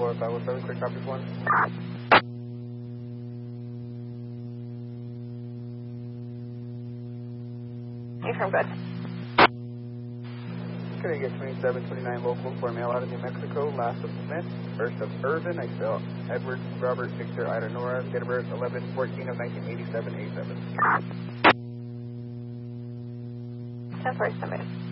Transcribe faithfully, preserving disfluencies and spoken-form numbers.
or five one seven, quick copy one. You from good. Can I get twenty-seven twenty-nine local for mail out of New Mexico, last of Smith, first of Irvin, I spell Edward Robert Victor Ida Nora, date of birth eleven fourteen of nineteen eighty-seven, eighty-seven. ten four seven.